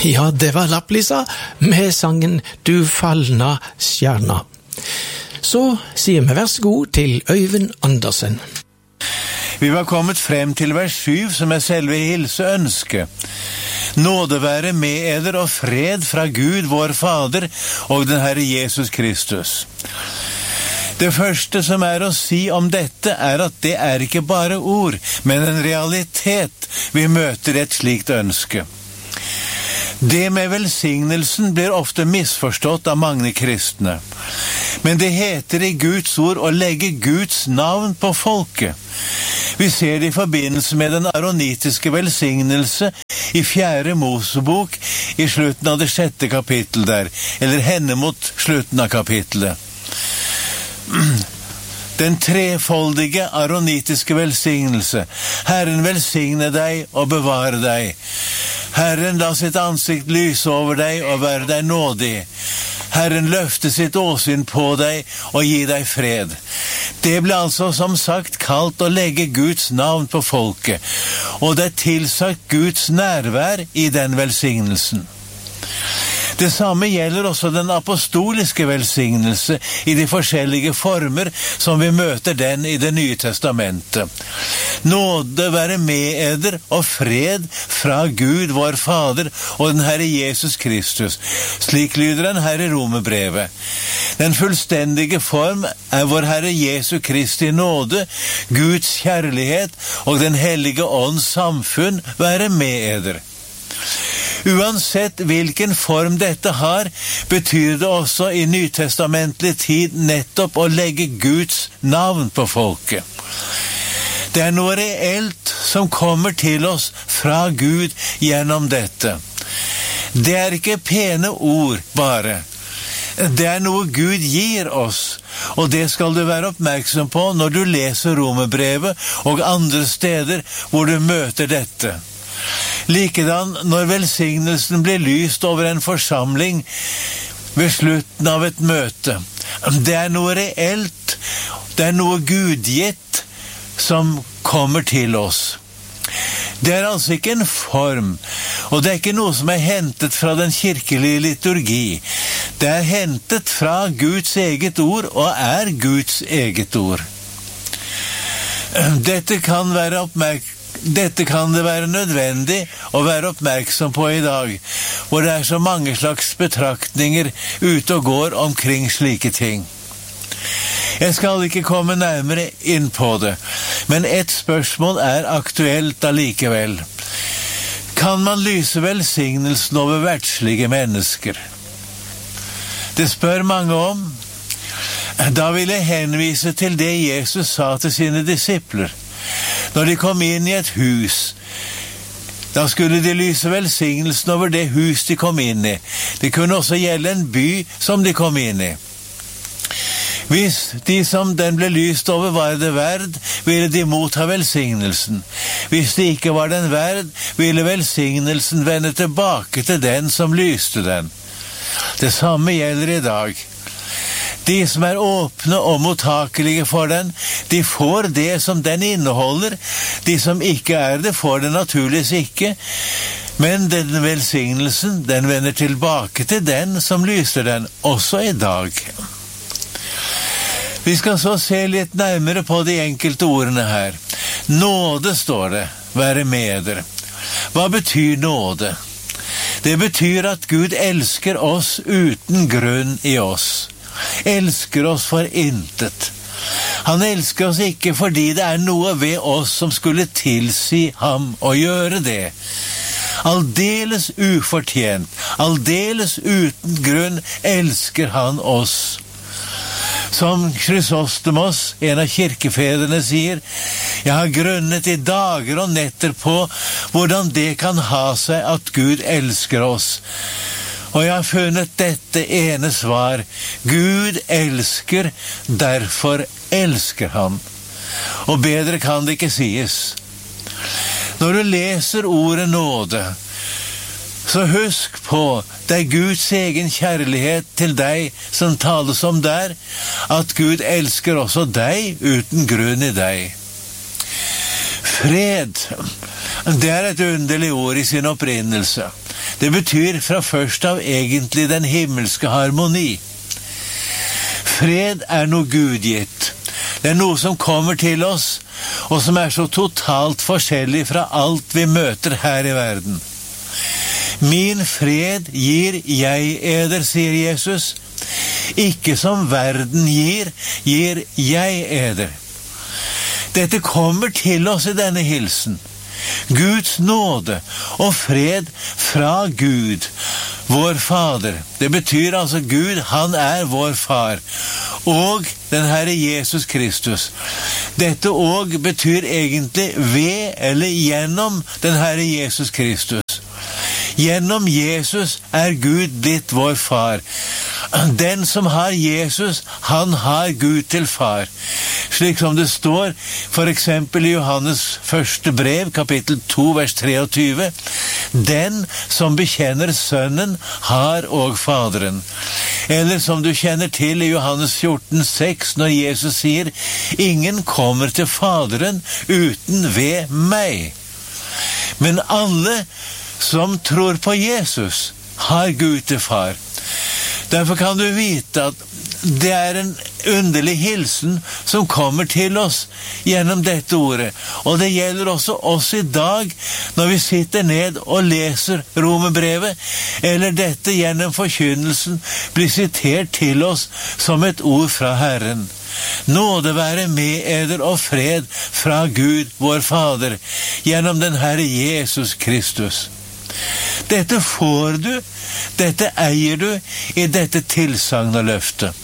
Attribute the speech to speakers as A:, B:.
A: Ja, det var Lapplisa med sangen «Du fallna stjerna». Så sier vi vær så god til Øyvind Andersen.
B: Vi var kommet frem til vers 7, som selve hilseønsket. Nåde være med eder og fred fra Gud, vår Fader, og den Herre Jesus Kristus. Det første som å si om dette at det ikke bare ord, men en realitet vi møter et slikt ønske. Det med velsignelsen blir ofte misforstått av mange kristne. Men det heter i Guds ord å legge Guds navn på folket. Vi ser det i forbindelse med den aronitiske velsignelse i 4. Mosebok i slutten av det 6. kapittel der, eller henne mot slutten av kapittelet. Den trefoldige aronitiske velsignelse. Herren velsigne deg og bevare deg. Herren la sitt ansikt lyse over deg og være deg nådig. Herren løfte sitt åsyn på deg og gi deg fred. Det ble altså som sagt kalt å legge Guds navn på folket, og det tilsagt Guds nærvær i den velsignelsen. Det samme gjelder også den apostoliske velsignelse i de forskjellige former som vi møter den i Det nye testamentet. Nåde være med eder og fred fra Gud, vår Fader, og den Herre Jesus Kristus. Slik lyder den her i Romerbrevet. Den fullstendige form vår Herre Jesu Kristi nåde, Guds kjærlighet og den hellige ånds samfunn være med eder. Uansett hvilken form dette har, betyr det også i nytestamentlig tid nettopp å legge Guds navn på folket. Det noe reelt som kommer til oss fra Gud gjennom dette. Det ikke pene ord bare. Det noe Gud gir oss, og det skal du være oppmerksom på når du leser Romerbrevet og andre steder hvor du møter dette. Likedan når velsignelsen blir lyst over en forsamling ved slutten av et møte. Det noe reelt, det noe gudgitt som kommer til oss. Det altså ikke en form, og det ikke noe som hentet fra den kirkelige liturgi. Det hentet fra Guds eget ord, og Guds eget ord. Dette kan det være nødvendig å være oppmerksom på i dag, hvor det så mange slags betraktninger ute og går omkring slike ting. Jeg skal ikke komme nærmere inn på det, men et spørsmål aktuelt allikevel. Kan man lyse velsignelsen over verdslige mennesker? Det spør mange om. Da vil jeg henvise til det Jesus sa til sine disipler. Når de kom inn i et hus, da skulle de lyse velsignelsen over det hus de kom inn i. Det kunne også gjelde en by som de kom inn i. Hvis de som den ble lyst over var det verd, ville de motta velsignelsen. Hvis de ikke var den verd, ville velsignelsen vende tilbake til den som lyste den. Det samme gjelder i dag. De som åpne og mottakelige for den, de får det som den inneholder. De som ikke det, får det naturligvis ikke. Men den velsignelsen, den vender tilbake til den som lyser den, også i dag. Vi skal så se litt nærmere på de enkelte ordene her. Nåde står det, være med dere. Hva betyr nåde? Det betyr at Gud elsker oss uten grunn i oss. Elsker oss for intet. Han elsker oss ikke fordi det noe ved oss som skulle tilsi ham å gjøre det. Aldeles ufortjent, aldeles uten grunn elsker han oss. Som Chrysostomos, en av kirkefedrene, sier, jeg har grunnet i dager og netter på hvordan det kan ha seg at Gud elsker oss. Og jeg har funnet dette ene svar. Gud elsker, derfor elsker han. Og bedre kan det ikke sies. Når du leser ordet nåde, så husk på, det Guds egen kjærlighet til deg som tales om der, at Gud elsker også deg uten grunn i deg. Fred, Det et underlig ord i sin opprinnelse. Det betyr fra først av egentlig den himmelske harmoni. Fred noe gudgitt. Det noe som kommer til oss, og som så totalt forskjellig fra alt vi møter her i verden. Min fred gir jeg eder, sier Jesus. Ikke som verden gir jeg eder. Dette kommer til oss i denne hilsen. Guds nåde og fred fra Gud, vår Fader. Det betyr altså Gud, han vår far. Og den Herre Jesus Kristus. Dette og betyr egentlig ved eller gjennom den Herre Jesus Kristus. Gjennom Jesus Gud blitt vår far. Den som har Jesus, han har Gud til far. Slik som det står, for eksempel i Johannes første brev, kapittel 2, vers 23. Den som bekjenner Sønnen, har og Faderen. Eller som du kjenner til i Johannes 14, 6, når Jesus sier, ingen kommer til Faderen uten ved meg. Men alle som tror på Jesus, har Gud til far. Derfor kan du vite at det en underlig hilsen som kommer til oss gjennom dette ordet. Og det gjelder også oss i dag når vi sitter ned og leser Romerbrevet, eller dette gjennom forkynnelsen blir sitert til oss som et ord fra Herren. Nåde være med eder og fred fra Gud, vår Fader, gjennom den Herre Jesus Kristus. Dette får du, dette eier du i dette tilsagn og løfte.